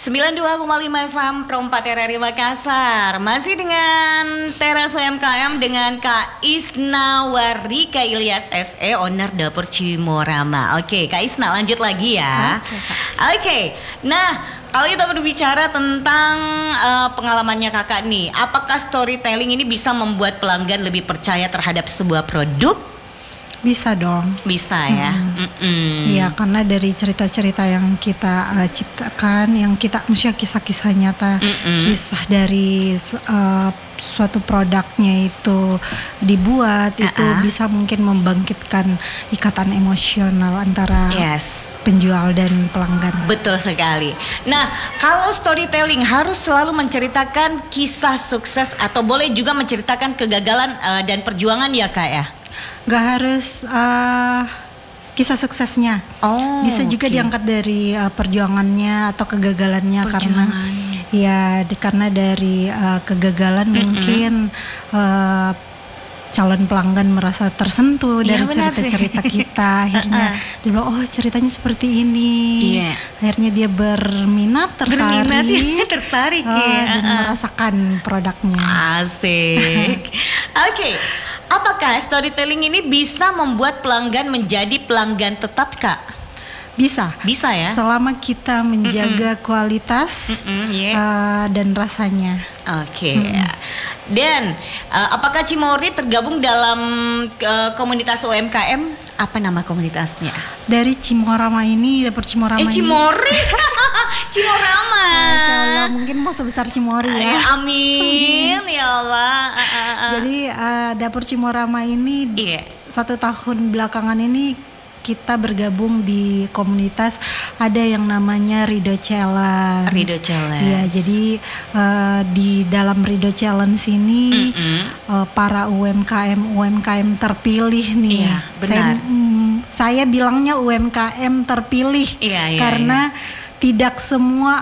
92,5 FM Pro 4 RRI Makassar. Masih dengan Teras UMKM dengan Kak Isna Warika Ilyas SE, owner Dapur Cimorama. Oke, Kak Isna lanjut lagi ya. Oke. Nah, kalau kita berbicara tentang pengalamannya kakak nih, apakah storytelling ini bisa membuat pelanggan lebih percaya terhadap sebuah produk? Bisa dong. Bisa ya. Iya, karena dari cerita-cerita yang kita ciptakan, yang kita maksudnya kisah-kisah nyata, kisah dari suatu produknya itu dibuat, itu bisa mungkin membangkitkan ikatan emosional antara penjual dan pelanggan. Betul sekali. Nah, kalau storytelling harus selalu menceritakan kisah sukses atau boleh juga menceritakan kegagalan dan perjuangan ya Kak ya? Gak harus kisah suksesnya. Bisa juga diangkat dari perjuangannya atau kegagalannya, karena dari kegagalan mungkin calon pelanggan merasa tersentuh dari cerita-cerita kita. Akhirnya dia bilang, oh ceritanya seperti ini. Akhirnya dia berminat, tertarik dan merasakan produknya. Asik. Oke. Apakah storytelling ini bisa membuat pelanggan menjadi pelanggan tetap, Kak? Bisa ya. Selama kita menjaga kualitas dan rasanya. Oke. Dan apakah Cimori tergabung dalam komunitas UMKM? Apa nama komunitasnya? Dari Cimorama ini, Dapur Cimorama ini. Cimori. Cimorama. Masya Allah, mungkin mau sebesar Cimori ya. Amin ya Allah. Jadi Dapur Cimorama ini 1 tahun belakangan ini kita bergabung di komunitas, ada yang namanya Ridho Challenge. Iya, jadi di dalam Ridho Challenge ini para UMKM terpilih nih. Iya, benar. Saya bilangnya UMKM terpilih karena tidak semua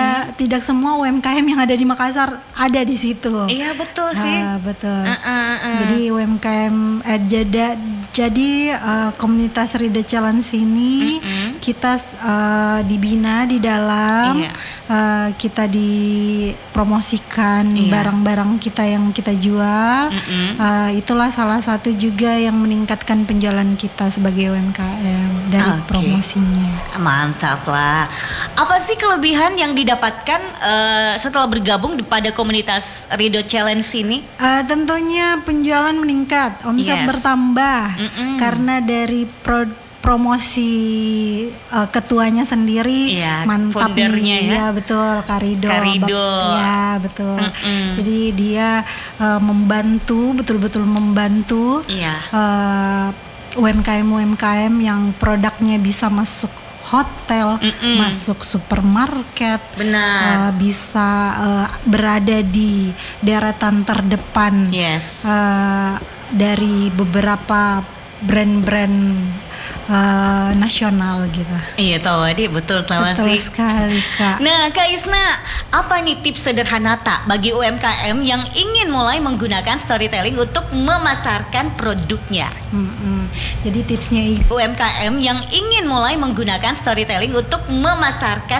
UMKM yang ada di Makassar ada di situ. Iya, betul sih. Betul. Jadi UMKM jadi komunitas Ridho Challenge ini kita dibina di dalam, kita dipromosikan barang-barang kita yang kita jual. Itulah salah satu juga yang meningkatkan penjualan kita sebagai UMKM dari promosinya. Mantap lah. Apa sih kelebihan yang didapatkan setelah bergabung pada komunitas Ridho Challenge ini? Tentunya penjualan meningkat, omset bertambah karena dari promosi ketuanya sendiri mantap nih, ya betul, Karido. Ya betul. Jadi dia betul-betul membantu UMKM yang produknya bisa masuk hotel, masuk supermarket, bisa berada di deretan terdepan dari beberapa brand-brand nasional gitu. Iya tahu Adi, betul sekali Kak. Nah Kak Isna, apa nih tips sederhana bagi UMKM yang ingin mulai menggunakan storytelling untuk memasarkan produknya? Jadi tipsnya UMKM yang ingin mulai menggunakan storytelling untuk memasarkan